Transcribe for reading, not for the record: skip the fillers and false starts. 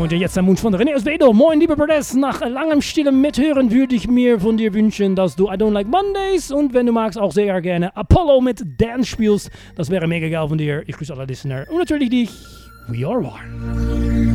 Und jetzt ein Wunsch von René Osvedo. Moin, liebe Brothers. Nach langem stillen Mithören würde ich mir von dir wünschen, dass du I Don't Like Mondays und wenn du magst auch sehr gerne Apollo mit Dance spielst. Das wäre mega geil von dir. Ich grüße alle Listener und natürlich dich. We are one.